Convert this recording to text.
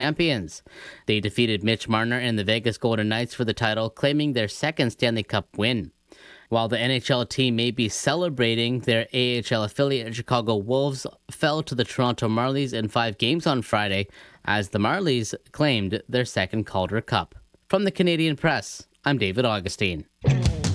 champions. They defeated Mitch Marner and the Vegas Golden Knights for the title, claiming their second Stanley Cup win. While the NHL team may be celebrating, their AHL affiliate Chicago Wolves fell to the Toronto Marlies in 5 games on Friday as the Marlies claimed their second Calder Cup. From the Canadian Press, I'm David Augustine.